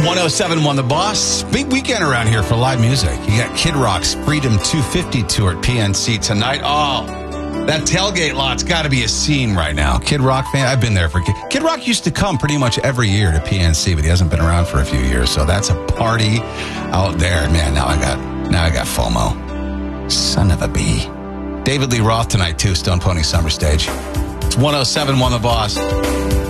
107.1 The Boss. Big weekend around here for live music. You got Kid Rock's Freedom 250 tour at PNC tonight. Oh, that tailgate lot's got to be a scene right now. Kid Rock fan, I've been there for Kid Rock used to come pretty much every year to PNC, but he hasn't been around for a few years. So that's a party out there. Man, now I got FOMO. Son of a bee. David Lee Roth tonight too, Stone Pony Summer Stage. It's 107.1 The Boss.